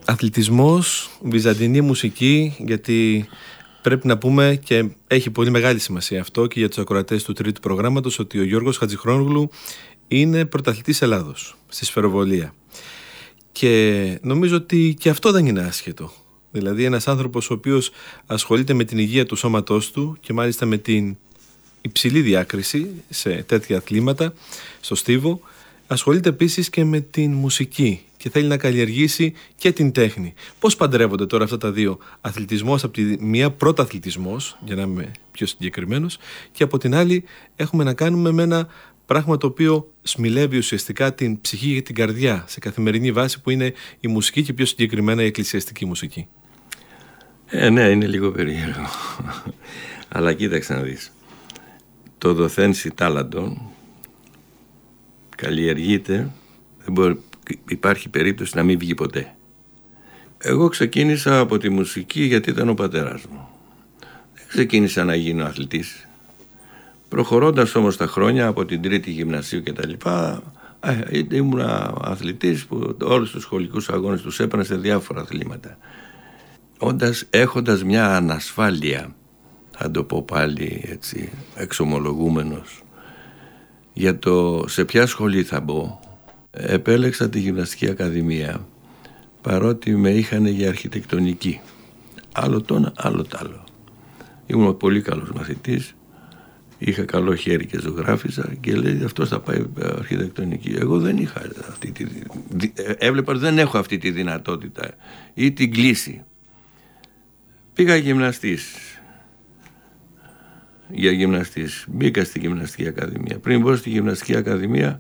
Αθλητισμός, βυζαντινή μουσική, γιατί πρέπει να πούμε και έχει πολύ μεγάλη σημασία αυτό και για τους ακροατές του τρίτου προγράμματος ότι ο Γιώργος Χατζηχρόνογλου είναι πρωταθλητής Ελλάδος στη σφαιροβολία. Και νομίζω ότι και αυτό δεν είναι άσχετο. Δηλαδή ένας άνθρωπος ο οποίος ασχολείται με την υγεία του σώματός του και μάλιστα με την υψηλή διάκριση σε τέτοια αθλήματα, στο στίβο, ασχολείται επίσης και με την μουσική και θέλει να καλλιεργήσει και την τέχνη. Πώς παντρεύονται τώρα αυτά τα δύο? Αθλητισμός από τη μία, πρωταθλητισμός, για να είμαι πιο συγκεκριμένος, και από την άλλη έχουμε να κάνουμε με ένα πράγμα το οποίο σμιλεύει ουσιαστικά την ψυχή και την καρδιά σε καθημερινή βάση, που είναι η μουσική και πιο συγκεκριμένα η εκκλησιαστική μουσική. Ναι, είναι λίγο περίεργο. Αλλά κοίταξε να δεις. Το δοθένσι τάλαντον καλλιεργείται, υπάρχει περίπτωση να μην βγει ποτέ. Εγώ ξεκίνησα από τη μουσική γιατί ήταν ο πατέρας μου. Δεν ξεκίνησα να γίνω αθλητής. Προχωρώντας όμως τα χρόνια από την τρίτη γυμνασίου και τα λοιπά, ήμουν αθλητής που όλους τους σχολικούς αγώνες τους έπαιρνα σε διάφορα αθλήματα. Έχοντας μια ανασφάλεια, θα το πω πάλι έτσι εξομολογούμενος, για το σε ποια σχολή θα μπω, επέλεξα τη Γυμναστική Ακαδημία, παρότι με είχαν για αρχιτεκτονική. Άλλο το ένα, άλλο το άλλο. Ήμουν πολύ καλός μαθητής, είχα καλό χέρι και ζωγράφιζα και λέει αυτός θα πάει αρχιτεκτονική. Εγώ δεν είχα έβλεπα ότι δεν έχω αυτή τη δυνατότητα ή την κλίση. Πήγα γυμναστής. Μπήκα στη Γυμναστική Ακαδημία. Πριν μπω στη Γυμναστική Ακαδημία,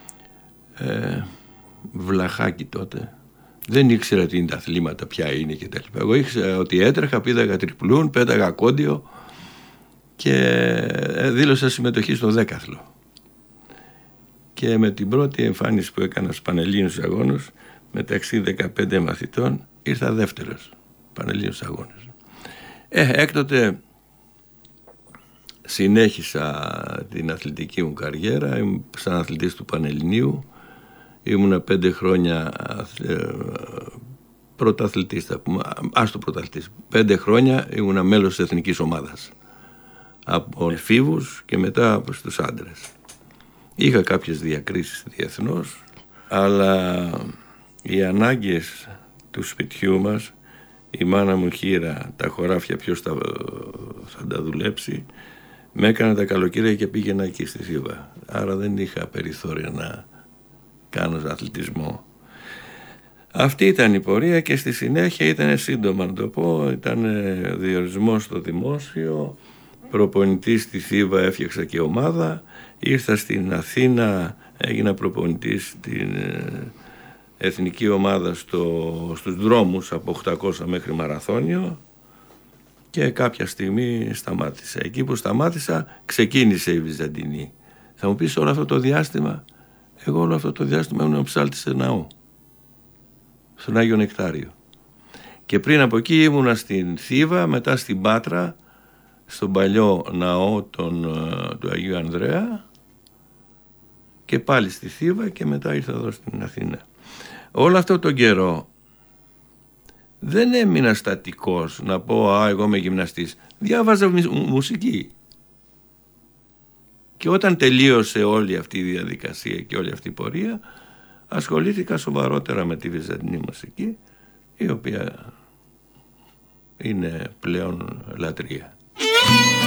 βλαχάκι τότε, δεν ήξερα τι είναι τα αθλήματα, ποια είναι και τα λοιπά. Εγώ ήξερα ότι έτρεχα, πήδαγα τριπλούν, πέταγα κόντιο και δήλωσα συμμετοχή στο δέκαθλο. Και με την πρώτη εμφάνιση που έκανα στους Πανελλήνιους Αγώνες, μεταξύ 15 μαθητών, ήρθα δεύτερος Πανελλήνιους Αγώνες. Έκτοτε συνέχισα την αθλητική μου καριέρα, σαν αθλητής του Πανελληνίου. Ήμουνα 5 χρόνια πρωταθλητής, θα πούμε, πρωταθλητής. 5 χρόνια ήμουνα μέλος της εθνικής ομάδας. Από εφήβους και μετά στους άντρες. Είχα κάποιες διακρίσεις διεθνώς, αλλά οι ανάγκες του σπιτιού μας, η μάνα μου χείρα, τα χωράφια ποιος θα τα δουλέψει, με έκανα τα καλοκαίρια και πήγαινα εκεί στη Θήβα. Άρα δεν είχα περιθώριο να κάνω αθλητισμό. Αυτή ήταν η πορεία και στη συνέχεια ήταν σύντομα να το πω, ήταν διορισμός στο δημόσιο, προπονητής στη Θήβα, έφτιαξα και ομάδα, ήρθα στην Αθήνα, έγινα προπονητής στην εθνική ομάδα στους δρόμους από 800 μέχρι μαραθώνιο και κάποια στιγμή σταμάτησα. Εκεί που σταμάτησα ξεκίνησε η Βυζαντινή. Θα μου πεις όλο αυτό το διάστημα, εγώ όλο αυτό το διάστημα ήμουν ο ψάλτης σε ναό, στον Άγιο Νεκτάριο. Και πριν από εκεί ήμουνα στην Θήβα, μετά στην Πάτρα, στον παλιό ναό του Αγίου Ανδρέα και πάλι στη Θήβα και μετά ήρθα εδώ στην Αθήνα. Όλο αυτό τον καιρό δεν έμεινα στατικός να πω εγώ είμαι γυμναστής. Διάβαζα μουσική. Και όταν τελείωσε όλη αυτή η διαδικασία και όλη αυτή η πορεία, ασχολήθηκα σοβαρότερα με τη βυζαντινή μουσική, η οποία είναι πλέον λατρεία.